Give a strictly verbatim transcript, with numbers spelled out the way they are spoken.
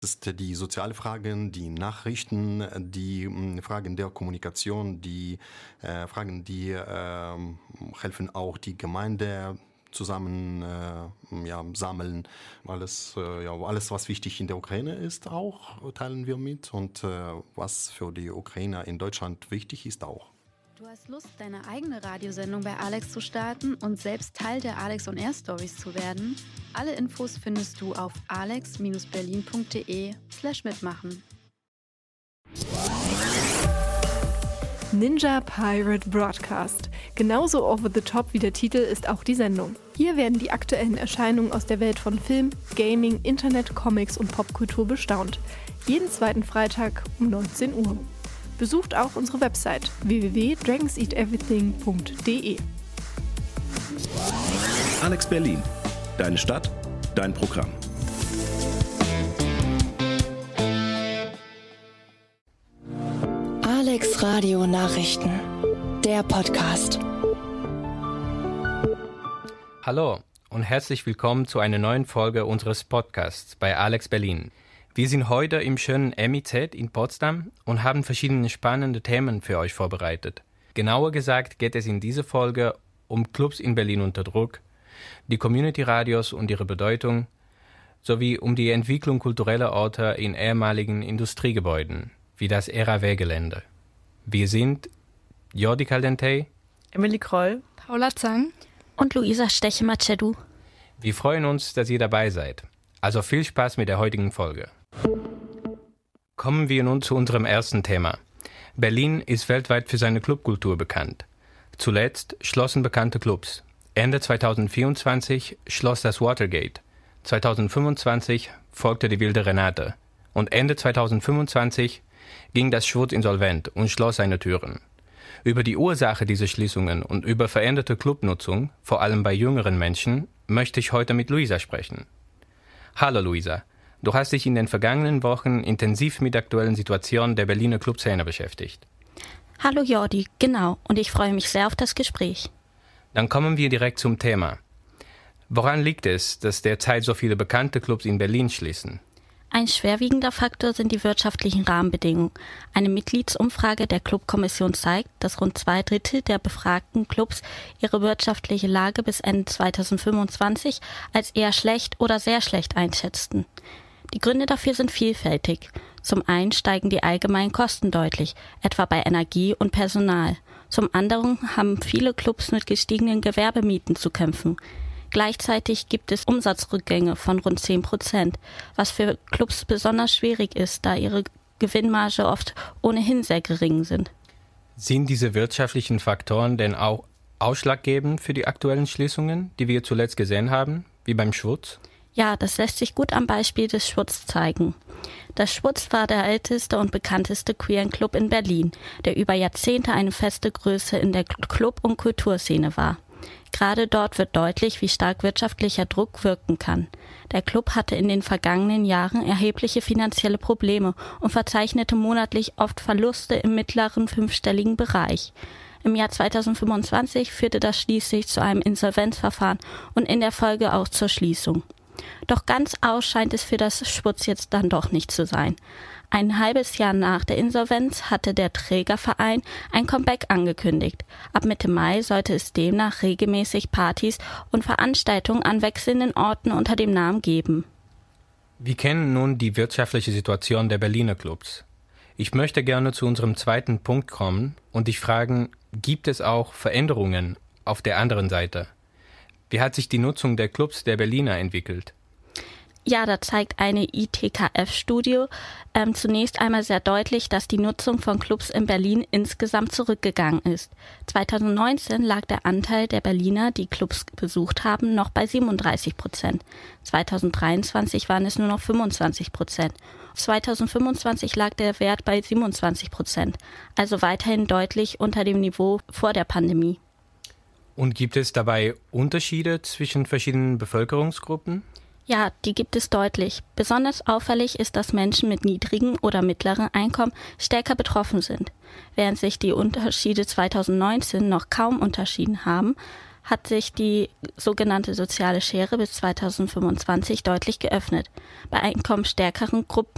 Das ist die soziale Fragen, die Nachrichten, die mh, Fragen der Kommunikation, die äh, Fragen, die äh, helfen auch die Gemeinde zusammen äh, ja, sammeln. Alles, äh, ja, alles, was wichtig in der Ukraine ist, auch teilen wir mit. Und äh, was für die Ukrainer in Deutschland wichtig ist, auch. Du hast Lust, deine eigene Radiosendung bei Alex zu starten und selbst Teil der Alex on Air Stories zu werden? Alle Infos findest du auf alex berlin punkt de slash mitmachen. Ninja Pirate Broadcast. Genauso over the top wie der Titel ist auch die Sendung. Hier werden die aktuellen Erscheinungen aus der Welt von Film, Gaming, Internet, Comics und Popkultur bestaunt. Jeden zweiten Freitag um neunzehn Uhr. Besucht auch unsere Website w w w punkt dragons eat everything punkt de. Alex Berlin. Deine Stadt, dein Programm. Alex Radio Nachrichten. Der Podcast. Hallo und herzlich willkommen zu einer neuen Folge unseres Podcasts bei Alex Berlin. Wir sind heute im schönen M I Z in Potsdam und haben verschiedene spannende Themen für euch vorbereitet. Genauer gesagt geht es in dieser Folge um Clubs in Berlin unter Druck, die Community-Radios und ihre Bedeutung, sowie um die Entwicklung kultureller Orte in ehemaligen Industriegebäuden, wie das R A W-Gelände. Wir sind Jordi Caldentey, Emily Kroll, Paula Zang und Luisa Steche-Macheddu. Wir freuen uns, dass ihr dabei seid. Also viel Spaß mit der heutigen Folge. Kommen wir nun zu unserem ersten Thema. Berlin ist weltweit für seine Clubkultur bekannt. Zuletzt schlossen bekannte Clubs. Ende zweitausendvierundzwanzig schloss das Watergate. zweitausendfünfundzwanzig folgte die Wilde Renate. Und Ende zweitausendfünfundzwanzig ging das Schwutz insolvent und schloss seine Türen. Über die Ursache dieser Schließungen und über veränderte Clubnutzung, vor allem bei jüngeren Menschen, möchte ich heute mit Luisa sprechen. Hallo Luisa, du hast dich in den vergangenen Wochen intensiv mit der aktuellen Situation der Berliner Clubszene beschäftigt. Hallo Jordi, genau, und ich freue mich sehr auf das Gespräch. Dann kommen wir direkt zum Thema. Woran liegt es, dass derzeit so viele bekannte Clubs in Berlin schließen? Ein schwerwiegender Faktor sind die wirtschaftlichen Rahmenbedingungen. Eine Mitgliedsumfrage der Clubkommission zeigt, dass rund zwei Drittel der befragten Clubs ihre wirtschaftliche Lage bis Ende zweitausendfünfundzwanzig als eher schlecht oder sehr schlecht einschätzten. Die Gründe dafür sind vielfältig. Zum einen steigen die allgemeinen Kosten deutlich, etwa bei Energie und Personal. Zum anderen haben viele Clubs mit gestiegenen Gewerbemieten zu kämpfen. Gleichzeitig gibt es Umsatzrückgänge von rund zehn Prozent, was für Clubs besonders schwierig ist, da ihre Gewinnmarge oft ohnehin sehr gering sind. Sind diese wirtschaftlichen Faktoren denn auch ausschlaggebend für die aktuellen Schließungen, die wir zuletzt gesehen haben, wie beim Schwutz? Ja, das lässt sich gut am Beispiel des Schwutz zeigen. Das Schwutz war der älteste und bekannteste queeren Club in Berlin, der über Jahrzehnte eine feste Größe in der Club- und Kulturszene war. Gerade dort wird deutlich, wie stark wirtschaftlicher Druck wirken kann. Der Club hatte in den vergangenen Jahren erhebliche finanzielle Probleme und verzeichnete monatlich oft Verluste im mittleren fünfstelligen Bereich. Im Jahr zweitausendfünfundzwanzig führte das schließlich zu einem Insolvenzverfahren und in der Folge auch zur Schließung. Doch ganz aus scheint es für das Schwutz jetzt dann doch nicht zu sein. Ein halbes Jahr nach der Insolvenz hatte der Trägerverein ein Comeback angekündigt. Ab Mitte Mai sollte es demnach regelmäßig Partys und Veranstaltungen an wechselnden Orten unter dem Namen geben. Wir kennen nun die wirtschaftliche Situation der Berliner Clubs. Ich möchte gerne zu unserem zweiten Punkt kommen und dich fragen, gibt es auch Veränderungen auf der anderen Seite? Wie hat sich die Nutzung der Clubs der Berliner entwickelt? Ja, da zeigt eine I T K F-Studie ähm, zunächst einmal sehr deutlich, dass die Nutzung von Clubs in Berlin insgesamt zurückgegangen ist. zweitausendneunzehn lag der Anteil der Berliner, die Clubs besucht haben, noch bei siebenunddreißig Prozent. zweitausenddreiundzwanzig waren es nur noch fünfundzwanzig Prozent. zweitausendfünfundzwanzig lag der Wert bei siebenundzwanzig Prozent, also weiterhin deutlich unter dem Niveau vor der Pandemie. Und gibt es dabei Unterschiede zwischen verschiedenen Bevölkerungsgruppen? Ja, die gibt es deutlich. Besonders auffällig ist, dass Menschen mit niedrigen oder mittleren Einkommen stärker betroffen sind. Während sich die Unterschiede zweitausendneunzehn noch kaum unterschieden haben, hat sich die sogenannte soziale Schere bis zweitausendfünfundzwanzig deutlich geöffnet. Bei einkommensstärkeren Gruppen